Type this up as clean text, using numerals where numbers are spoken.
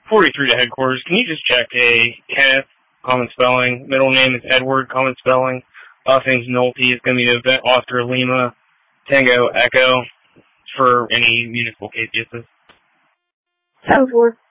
43 to headquarters. Can you just check a Kenneth, common spelling, middle name is Edward, common spelling, last name's Nolte, is going to be an event Oscar Lima, Tango Echo, for any municipal cases. 10-4.